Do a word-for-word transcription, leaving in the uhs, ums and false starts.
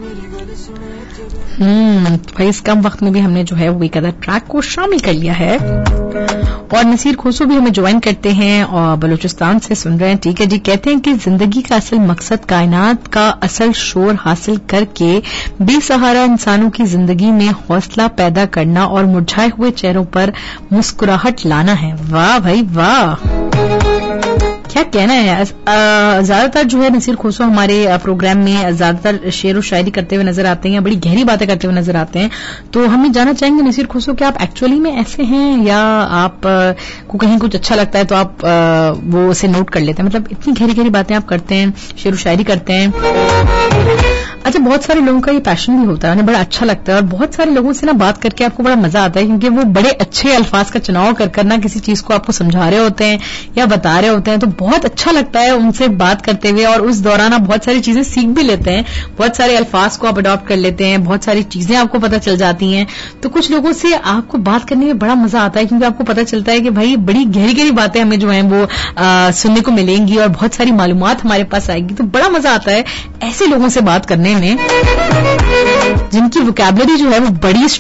हम्म भाई इस कम वक्त में भी हमने जो है वो एक अदर ट्रैक को शामिल कर लिया है। और नसीर खोसू भी हमें ज्वाइन करते हैं और बलूचिस्तान से सुन रहे हैं। ठीक है जी, कहते हैं कि जिंदगी का असल मकसद कायनात का असल शोर हासिल करके बेसहारा इंसानों की जिंदगी में हौसला पैदा करना और मुरझाए हुए चेहरों पर मुस्कुराहट लाना है। वाह भाई वाह, क्या कहना है यार। ज्यादातर जो है नसीर खोसो हमारे प्रोग्राम में ज्यादातर शेर व शायरी करते हुए नजर आते हैं या बड़ी गहरी बातें करते हुए नजर आते हैं। तो हम ये जानना चाहेंगे नसीर खोसो कि आप एक्चुअली में ऐसे हैं या आप को कहीं कुछ अच्छा लगता है तो आप वो उसे नोट कर लेते हैं, मतलब इतनी गहरी गहरी बातें आप करते हैं, शेर व शायरी करते हैं। अच्छा, बहुत सारे लोगों का ये पैशन भी होता है, उन्हें बड़ा अच्छा लगता है और बहुत सारे लोगों से ना बात करके आपको बड़ा मजा आता है क्योंकि वो बड़े अच्छे अल्फाज का चुनाव कर करना किसी चीज को आपको समझा रहे होते हैं या बता रहे होते हैं, तो बहुत अच्छा लगता है उनसे बात करते हुए। और उस दौरान आप बहुत सारी चीजें सीख भी लेते हैं, बहुत सारे अल्फाज को आप अडॉप्ट कर लेते हैं, बहुत सारी चीजें आपको पता चल जाती हैं। तो कुछ लोगों से आपको बात करने में बड़ा मजा आता है क्योंकि आपको पता चलता है कि भाई बड़ी गहरी गहरी बातें हमें जो है वो आ, सुनने को मिलेंगी और बहुत सारी मालूमात हमारे पास आएगी। तो बड़ा मजा आता है ऐसे लोगों से बात करने में जिनकी वोकैबुलरी जो है वो बड़ी